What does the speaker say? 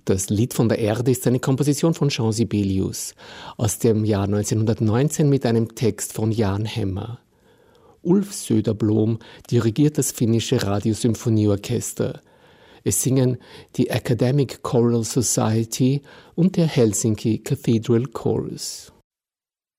Das Lied von der Erde ist eine Komposition von Jean Sibelius aus dem Jahr 1919 mit einem Text von Jan Hemmer. Ulf Söderblom dirigiert das finnische Radiosymphonieorchester. Es singen die Academic Choral Society und der Helsinki Cathedral Chorus.